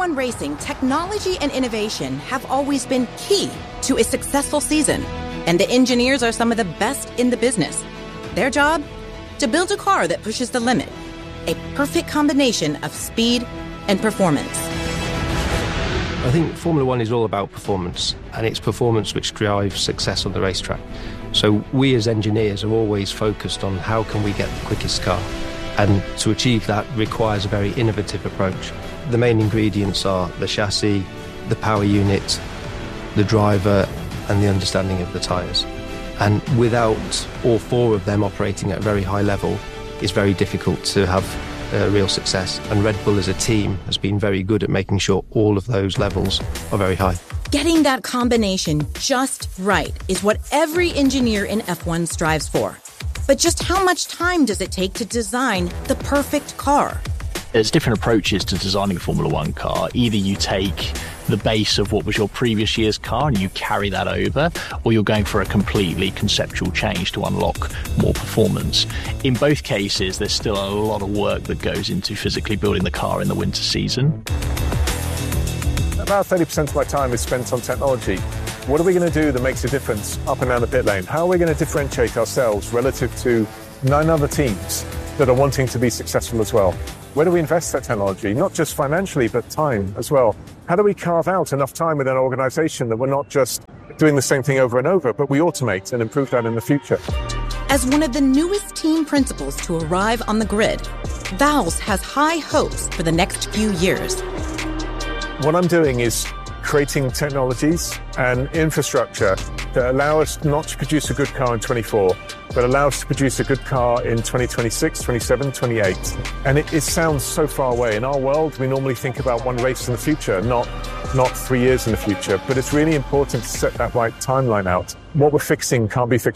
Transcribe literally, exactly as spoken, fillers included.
one Racing, technology and innovation have always been key to a successful season, and the engineers are some of the best in the business. Their job? To build a car that pushes the limit. A perfect combination of speed and performance. I think Formula One is all about performance, and it's performance which drives success on the racetrack. So we as engineers are always focused on how can we get the quickest car, and to achieve that requires a very innovative approach. The main ingredients are the chassis, the power unit, the driver, and the understanding of the tyres. And without all four of them operating at a very high level, it's very difficult to have uh, real success. And Red Bull as a team has been very good at making sure all of those levels are very high. Getting that combination just right is what every engineer in F one strives for. But just how much time does it take to design the perfect car? There's different approaches to designing a Formula One car. Either you take the base of what was your previous year's car and you carry that over, or you're going for a completely conceptual change to unlock more performance. In both cases, there's still a lot of work that goes into physically building the car in the winter season. About thirty percent of my time is spent on technology. What are we going to do that makes a difference up and down the pit lane? How are we going to differentiate ourselves relative to nine other teams that are wanting to be successful as well? Where do we invest that technology? Not just financially, but time as well. How do we carve out enough time within an organization that we're not just doing the same thing over and over, but we automate and improve that in the future? As one of the newest team principals to arrive on the grid, Vowles has high hopes for the next few years. What I'm doing is creating technologies and infrastructure that allow us not to produce a good car in twenty-four, but allow us to produce a good car in twenty twenty-six, twenty-seven, twenty-eight. And it, it sounds so far away. In our world, we normally think about one race in the future, not, not three years in the future. But it's really important to set that right timeline out. What we're fixing can't be fixed